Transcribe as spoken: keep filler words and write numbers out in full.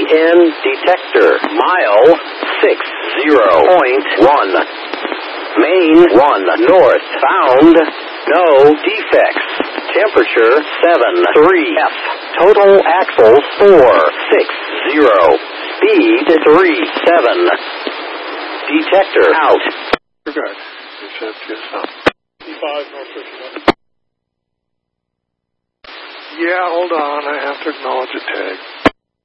ten detector. Mile six zero point one. Main one north. Found no defects. Temperature seven three F. Total axles four six zero. Speed three seven. Detector out. Good. You said yes. five North fifty-one. Yeah, hold on. I have to acknowledge a tag.